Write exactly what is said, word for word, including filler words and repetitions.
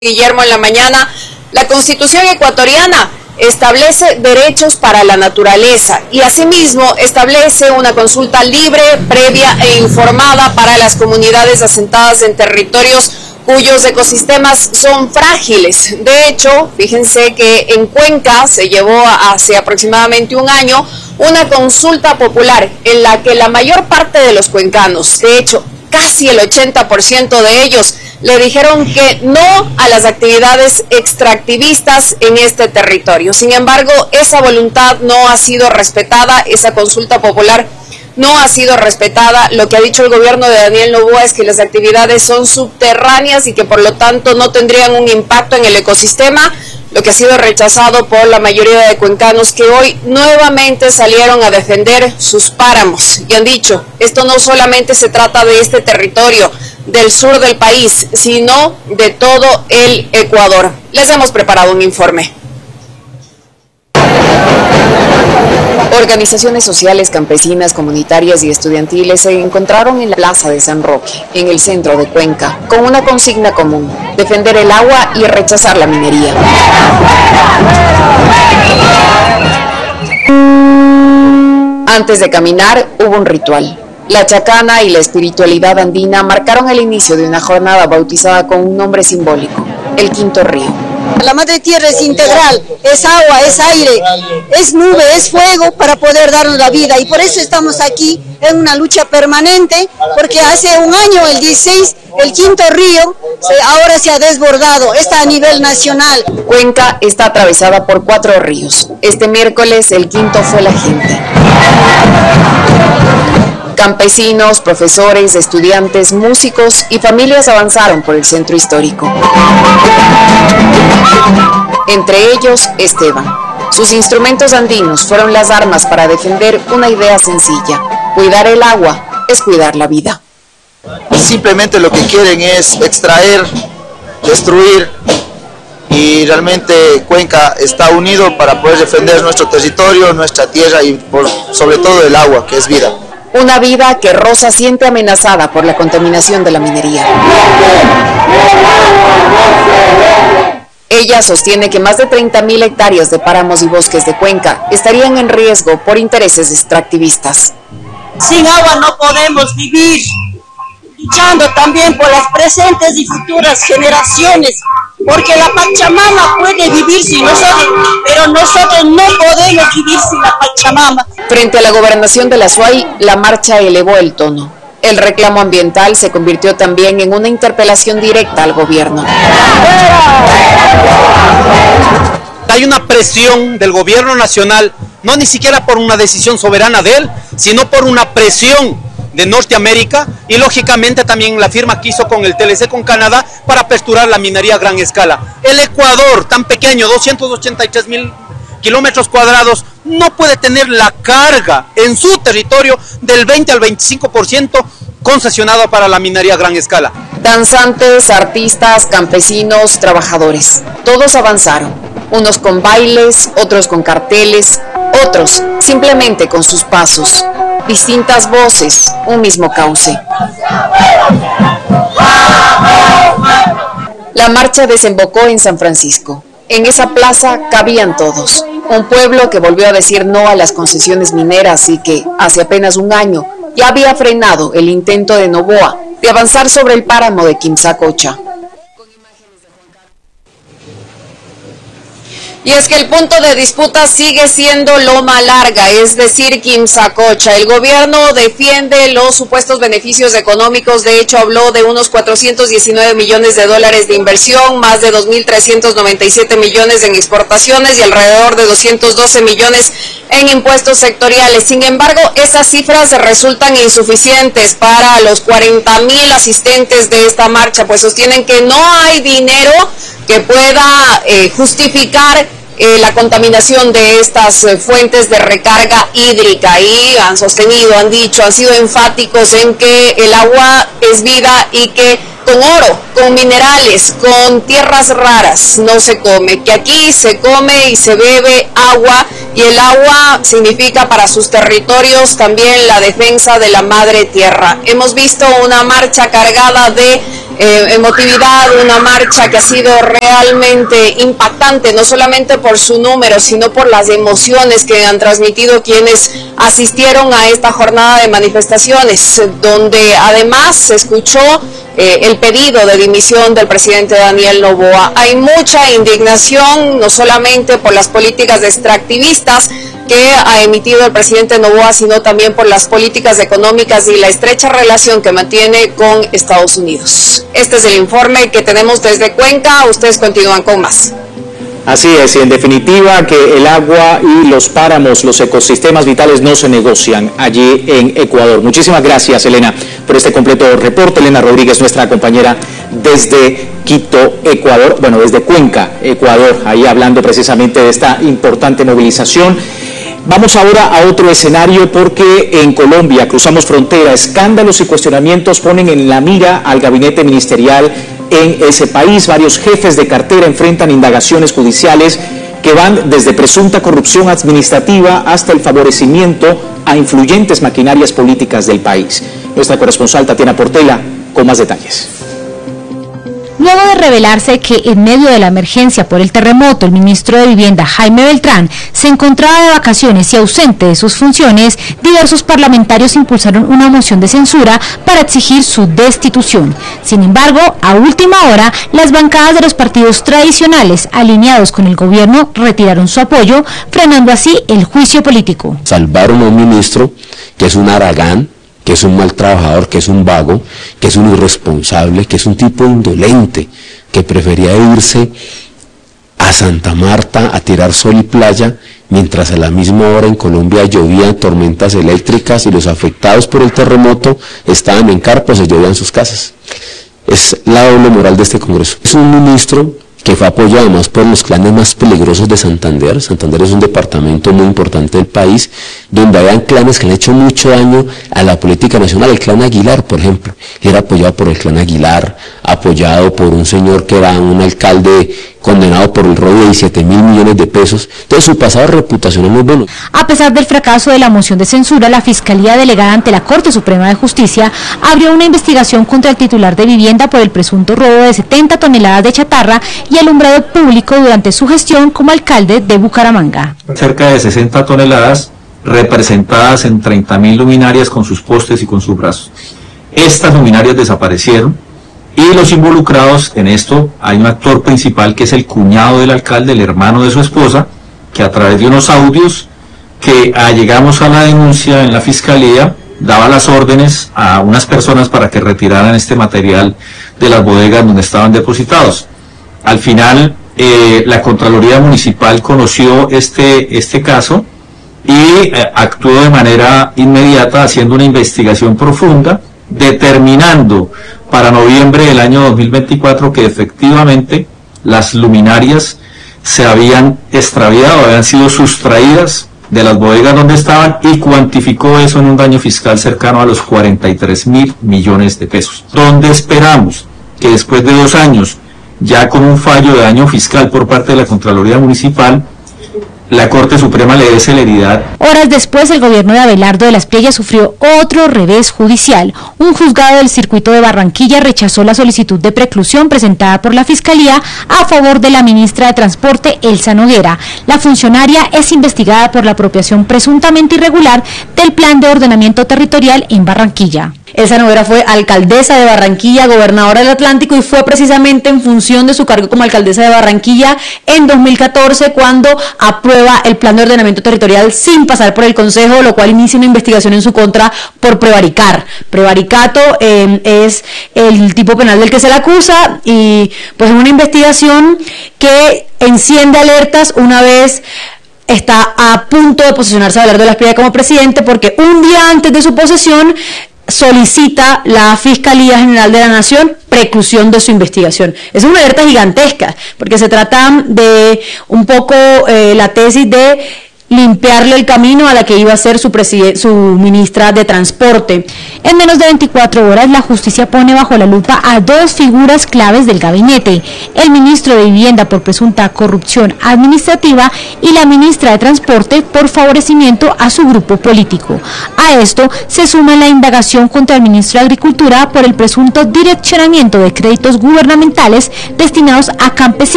Guillermo en la mañana, la Constitución ecuatoriana establece derechos para la naturaleza y asimismo establece una consulta libre, previa e informada para las comunidades asentadas en territorios cuyos ecosistemas son frágiles. De hecho, fíjense que en Cuenca se llevó hace aproximadamente un año una consulta popular en la que la mayor parte de los cuencanos, de hecho casi el ochenta por ciento de ellos, le dijeron que no a las actividades extractivistas en este territorio. Sin embargo, esa voluntad no ha sido respetada, esa consulta popular no ha sido respetada. Lo que ha dicho el gobierno de Daniel Noboa es que las actividades son subterráneas y que por lo tanto no tendrían un impacto en el ecosistema, lo que ha sido rechazado por la mayoría de cuencanos que hoy nuevamente salieron a defender sus páramos y han dicho, esto no solamente se trata de este territorio del sur del país, sino de todo el Ecuador. Les hemos preparado un informe. Organizaciones sociales, campesinas, comunitarias y estudiantiles se encontraron en la Plaza de San Roque, en el centro de Cuenca, con una consigna común: defender el agua y rechazar la minería. Antes de caminar, hubo un ritual. La chacana y la espiritualidad andina marcaron el inicio de una jornada bautizada con un nombre simbólico: el Quinto Río. La madre tierra es integral, es agua, es aire, es nube, es fuego para poder darnos la vida, y por eso estamos aquí en una lucha permanente, porque hace un año, el dieciséis, el Quinto Río se, ahora se ha desbordado, está a nivel nacional. Cuenca está atravesada por cuatro ríos. Este miércoles el quinto fue la gente. Campesinos, profesores, estudiantes, músicos y familias avanzaron por el centro histórico. Entre ellos, Esteban. Sus instrumentos andinos fueron las armas para defender una idea sencilla: cuidar el agua es cuidar la vida. Simplemente lo que quieren es extraer, destruir, y realmente Cuenca está unido para poder defender nuestro territorio, nuestra tierra y por, sobre todo el agua, que es vida. Una vida que Rosa siente amenazada por la contaminación de la minería. Ella sostiene que más de treinta mil hectáreas de páramos y bosques de Cuenca estarían en riesgo por intereses extractivistas. Sin agua no podemos vivir, luchando también por las presentes y futuras generaciones, porque la Pachamama puede vivir sin nosotros, pero nosotros no podemos vivir sin la Pachamama. Frente a la gobernación de la Suay, la marcha elevó el tono. El reclamo ambiental se convirtió también en una interpelación directa al gobierno. Hay una presión del gobierno nacional, no ni siquiera por una decisión soberana de él, sino por una presión de Norteamérica y lógicamente también la firma que hizo con el T L C con Canadá para aperturar la minería a gran escala. El Ecuador, tan pequeño, doscientos ochenta y tres mil kilómetros cuadrados, no puede tener la carga en su territorio del veinte al veinticinco por ciento concesionado para la minería a gran escala. Danzantes, artistas, campesinos, trabajadores, todos avanzaron, unos con bailes, otros con carteles, otros simplemente con sus pasos. Distintas voces, un mismo cauce. La marcha desembocó en San Francisco. En esa plaza cabían todos. Un pueblo que volvió a decir no a las concesiones mineras y que, hace apenas un año, ya había frenado el intento de Noboa de avanzar sobre el páramo de Quimsacocha. Y es que el punto de disputa sigue siendo Loma Larga, es decir, Quimsacocha. El gobierno defiende los supuestos beneficios económicos, de hecho habló de unos cuatrocientos diecinueve millones de dólares de inversión, más de dos mil trescientos noventa y siete millones en exportaciones y alrededor de doscientos doce millones en impuestos sectoriales. Sin embargo, esas cifras resultan insuficientes para los cuarenta mil asistentes de esta marcha, pues sostienen que no hay dinero que pueda eh, justificar eh, la contaminación de estas eh, fuentes de recarga hídrica, y han sostenido, han dicho, han sido enfáticos en que el agua es vida y que con oro, con minerales, con tierras raras no se come, que aquí se come y se bebe agua, y el agua significa para sus territorios también la defensa de la madre tierra. Hemos visto una marcha cargada de eh, emotividad, una marcha que ha sido realmente impactante, no solamente por su número, sino por las emociones que han transmitido quienes asistieron a esta jornada de manifestaciones, donde además se escuchó eh, el pedido de dimisión del presidente Daniel Noboa. Hay mucha indignación, no solamente por las políticas extractivistas que ha emitido el presidente Noboa, sino también por las políticas económicas y la estrecha relación que mantiene con Estados Unidos. Este es el informe que tenemos desde Cuenca. Ustedes continúan con más. Así es, y en definitiva que el agua y los páramos, los ecosistemas vitales no se negocian allí en Ecuador. Muchísimas gracias, Elena, por este completo reporte. Elena Rodríguez, nuestra compañera desde Quito, Ecuador, bueno, desde Cuenca, Ecuador, ahí hablando precisamente de esta importante movilización. Vamos ahora a otro escenario porque en Colombia cruzamos frontera. Escándalos y cuestionamientos ponen en la mira al gabinete ministerial en ese país. Varios jefes de cartera enfrentan indagaciones judiciales que van desde presunta corrupción administrativa hasta el favorecimiento a influyentes maquinarias políticas del país. Nuestra corresponsal Tatiana Portela con más detalles. Luego de revelarse que en medio de la emergencia por el terremoto, el ministro de Vivienda, Jaime Beltrán, se encontraba de vacaciones y ausente de sus funciones, diversos parlamentarios impulsaron una moción de censura para exigir su destitución. Sin embargo, a última hora, las bancadas de los partidos tradicionales alineados con el gobierno retiraron su apoyo, frenando así el juicio político. Salvaron a un ministro que es un haragán, que es un mal trabajador, que es un vago, que es un irresponsable, que es un tipo indolente, que prefería irse a Santa Marta a tirar sol y playa, mientras a la misma hora en Colombia llovían tormentas eléctricas y los afectados por el terremoto estaban en carpas y llovían sus casas. Es la doble moral de este Congreso. Es un ministro que fue apoyado además por los clanes más peligrosos de Santander. Santander es un departamento muy importante del país, donde habían clanes que han hecho mucho daño a la política nacional. El clan Aguilar, por ejemplo, era apoyado por el clan Aguilar, apoyado por un señor que era un alcalde condenado por el robo de diecisiete mil millones de pesos. Entonces su pasado reputacional no es bueno. A pesar del fracaso de la moción de censura, la Fiscalía delegada ante la Corte Suprema de Justicia abrió una investigación contra el titular de Vivienda por el presunto robo de setenta toneladas de chatarra y alumbrado público durante su gestión como alcalde de Bucaramanga. Cerca de sesenta toneladas representadas en treinta mil luminarias con sus postes y con sus brazos. Estas luminarias desaparecieron. Y los involucrados en esto, hay un actor principal que es el cuñado del alcalde, el hermano de su esposa, que a través de unos audios que llegamos a la denuncia en la fiscalía, daba las órdenes a unas personas para que retiraran este material de las bodegas donde estaban depositados. Al final, eh, la Contraloría Municipal conoció este, este caso y eh, actuó de manera inmediata haciendo una investigación profunda, determinando para noviembre del año dos mil veinticuatro que efectivamente las luminarias se habían extraviado, habían sido sustraídas de las bodegas donde estaban y cuantificó eso en un daño fiscal cercano a los cuarenta y tres mil millones de pesos. Donde esperamos que después de dos años, ya con un fallo de daño fiscal por parte de la Contraloría Municipal, la Corte Suprema le dé celeridad. Horas después, el gobierno de Abelardo de la Espriella sufrió otro revés judicial. Un juzgado del circuito de Barranquilla rechazó la solicitud de preclusión presentada por la Fiscalía a favor de la ministra de Transporte, Elsa Noguera. La funcionaria es investigada por la apropiación presuntamente irregular del Plan de Ordenamiento Territorial en Barranquilla. Elsa Noguera fue alcaldesa de Barranquilla, gobernadora del Atlántico, y fue precisamente en función de su cargo como alcaldesa de Barranquilla en dos mil catorce cuando aprueba el plan de ordenamiento territorial sin pasar por el Consejo, lo cual inicia una investigación en su contra por prevaricar. Prevaricato eh, es el tipo penal del que se le acusa y pues una investigación que enciende alertas una vez está a punto de posesionarse Abelardo de la Espriella como presidente, porque un día antes de su posesión solicita la Fiscalía General de la Nación preclusión de su investigación. Es una alerta gigantesca, porque se trata de un poco eh, la tesis de limpiarle el camino a la que iba a ser su, su ministra de Transporte. En menos de veinticuatro horas, la justicia pone bajo la lupa a dos figuras claves del gabinete, el ministro de Vivienda por presunta corrupción administrativa y la ministra de Transporte por favorecimiento a su grupo político. A esto se suma la indagación contra el ministro de Agricultura por el presunto direccionamiento de créditos gubernamentales destinados a campesinos